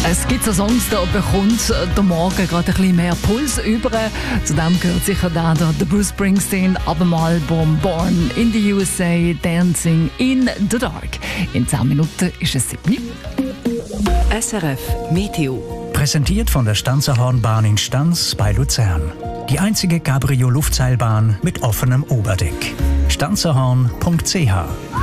Es gibt so Songs, da bekommt der Morgen gerade ein bisschen mehr Puls über. Zu dem gehört sicher der Bruce Springsteen ab dem Album Born in the USA, Dancing in the Dark. In 10 Minuten ist es 7. SRF Meteo. Präsentiert von der Stanzerhornbahn in Stanz bei Luzern. Die einzige Cabrio-Luftseilbahn mit offenem Oberdeck. stanzerhorn.ch.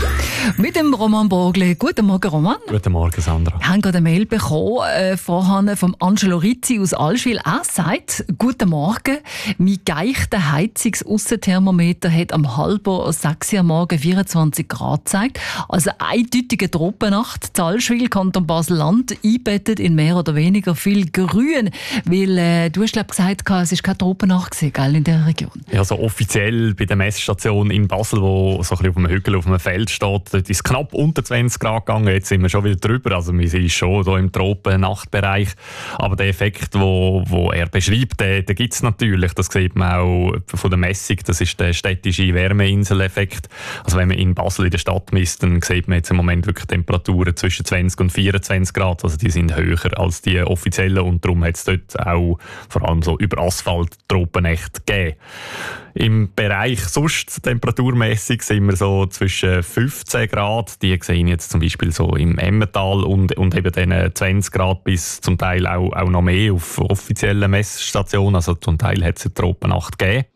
Mit dem Roman Burgli. Guten Morgen, Roman. Guten Morgen, Sandra. Wir haben gerade eine Mail bekommen vorhin vom Angelo Rizzi aus Allschwil. Er sagt, guten Morgen, mein geeichter Heizungs-Aussenthermometer hat am 5:30 am Morgen 24 Grad gezeigt. Also eindeutige Tropennacht. Allschwil, Kanton Basel-Land, einbettet in mehr oder weniger viel Grün. Weil du hast gesagt, es war keine Tropennacht gewesen, in dieser Region. Ja, so offiziell bei der Messstation in Basel, wo so ein bisschen auf einem Hügel, auf einem Feld steht, dort ist es knapp unter 20 Grad gegangen. Jetzt sind wir schon wieder drüber. Also wir sind schon hier im Tropen-Nachtbereich. Aber der Effekt, den er beschreibt, den gibt es natürlich. Das sieht man auch von der Messung. Das ist der städtische Wärmeinsel-Effekt. Also wenn man in Basel in der Stadt misst, dann sieht man jetzt im Moment wirklich Temperaturen zwischen 20 und 24 Grad. Also die sind höher als die offiziellen. Und darum hat es dort auch vor allem so über Asphalt Tropennächte gegeben. Im Bereich sonst temperaturmässig sind wir so zwischen 15 Grad, die sehen jetzt zum Beispiel so im Emmental und eben dann 20 Grad bis zum Teil auch noch mehr auf offiziellen Messstationen. Also zum Teil hat es eine Tropennacht gegeben.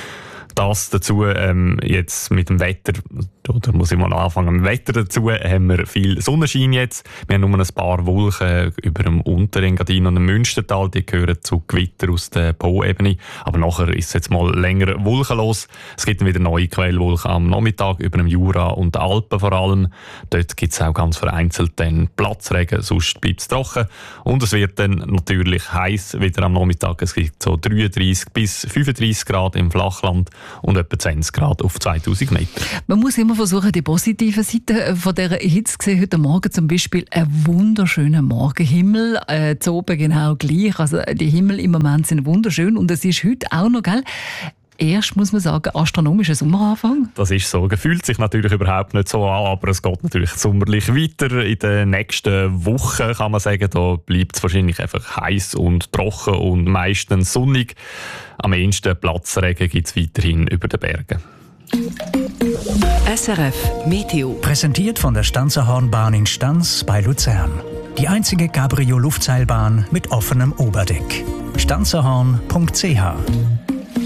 Das dazu jetzt mit dem Wetter, oder muss ich mal anfangen, mit dem Wetter dazu haben wir viel Sonnenschein jetzt. Wir haben nur ein paar Wolken über dem Unterengadin und dem Münstertal, die gehören zu Gewitter aus der Po-Ebene. Aber nachher ist es jetzt mal länger wolkenlos. Es gibt dann wieder neue Quellwolken am Nachmittag über dem Jura und den Alpen vor allem. Dort gibt es auch ganz vereinzelt dann Platzregen, sonst bleibt es trocken. Und es wird dann natürlich heiß wieder am Nachmittag. Es gibt so 33 bis 35 Grad im Flachland und etwa 20 Grad auf 2000 Meter. Man muss immer versuchen, die positive Seite von dieser Hitze zu sehen. Heute Morgen zum Beispiel ein wunderschöner Morgenhimmel. Zu oben genau gleich. Also die Himmel im Moment sind wunderschön. Und es ist heute auch noch, gell? Erst muss man sagen, astronomischer Sommeranfang. Das ist so. Gefühlt sich natürlich überhaupt nicht so an, aber es geht natürlich sommerlich weiter. In den nächsten Wochen kann man sagen, da bleibt es wahrscheinlich einfach heiß und trocken und meistens sonnig. Am ehesten Platzregen gibt es weiterhin über den Bergen. SRF Meteo. Präsentiert von der Stanzerhornbahn in Stanz bei Luzern. Die einzige Cabrio-Luftseilbahn mit offenem Oberdeck. stanzerhorn.ch.